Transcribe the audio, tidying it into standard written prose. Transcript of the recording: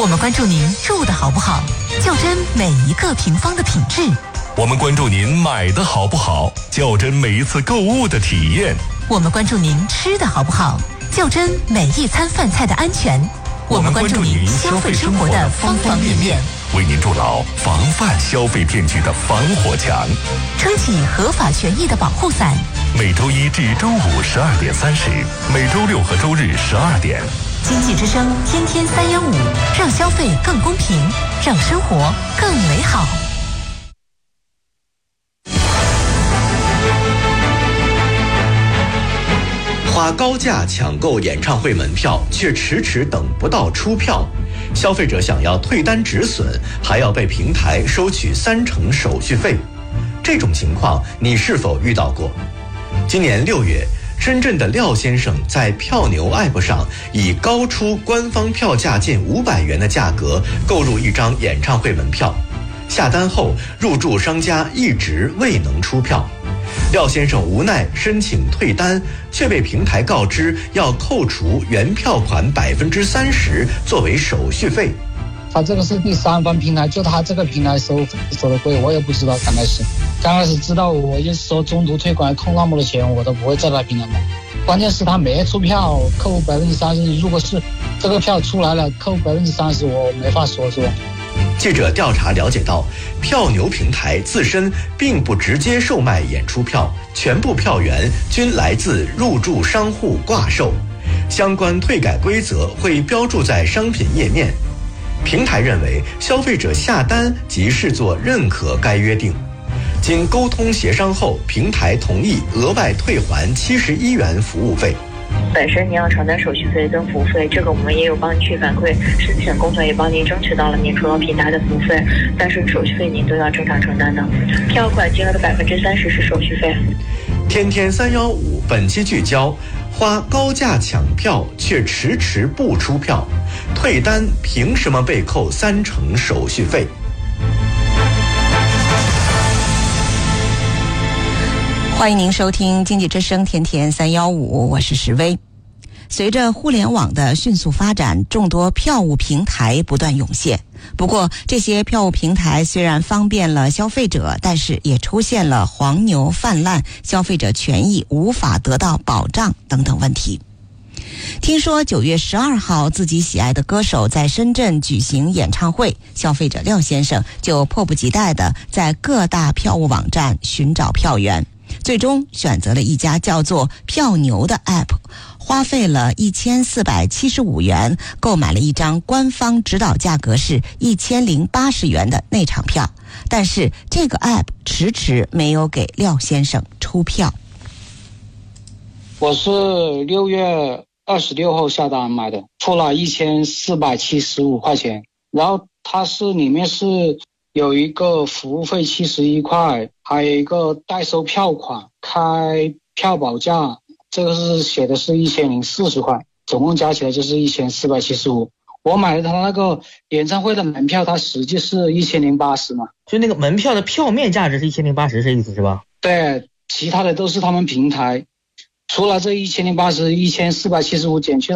我们关注您住的好不好，较真每一个平方的品质。 我们关注您买的好不好，较真每一次购物的体验。 我们关注您吃的好不好，较真每一餐饭菜的安全。我们关注您消费生活的方方面面， 为您筑牢防范消费骗局的防火墙， 撑起合法权益的保护伞。 每周一至周五12:30，每周六和周日12点。 经济之声天天315，让消费更公平，让生活更美好。 花高价抢购演唱会门票，却迟迟等不到出票，消费者想要退单止损，还要被平台收取30%手续费。这种情况你是否遇到过？今年6月，深圳的廖先生在票牛 App 上以高出官方票价近500元的价格购入一张演唱会门票，下单后入驻商家一直未能出票。廖先生无奈申请退单，却被平台告知要扣除原票款30%作为手续费。 他这个是第三方平台，就他这个平台收的贵，我也不知道。刚开始知道，我就说中途退款扣那么多钱，我都不会在他平台买。关键是他没出票，扣30%。如果是这个票出来了，扣30%，我没法说，是吧？ 记者调查了解到，票牛平台自身并不直接售卖演出票，全部票源均来自入驻商户挂售，相关退改规则会标注在商品页面。平台认为消费者下单即视作认可该约定，经沟通协商后，平台同意额外退还71元服务费。 本身你要承担手续费跟服务费，这个我们也有帮你去反馈，申请工作也帮您争取到了免除了平台的服务费，但是手续费您都要正常承担的。票款金额的30%是手续费。 天天315本期聚焦：花高价抢票却迟迟不出票，退单凭什么被扣30%手续费？ 欢迎您收听经济之声天天315，我是石薇。随着互联网的迅速发展，众多票务平台不断涌现。不过，这些票务平台虽然方便了消费者，但是也出现了黄牛泛滥、消费者权益无法得到保障等等问题。听说9月12号自己喜爱的歌手在深圳举行演唱会，消费者廖先生就迫不及待地在各大票务网站寻找票源，最终选择了一家叫做票牛的 App， 花费了1475元购买了一张官方指导价格是1080元的内场票，但是这个 App 迟迟没有给廖先生出票。 我是6月26号下单买的，出了1475块钱，然后它里面是有一个服务费71块，还有一个代收票款、开票保价，这个是写的是1040块，总共加起来就是1475。我买了他那个演唱会的门票，它实际是1080嘛， 就那个门票的票面价值是1080，是意思是吧？ 对，其他的都是他们平台，除了这1080、1475减去了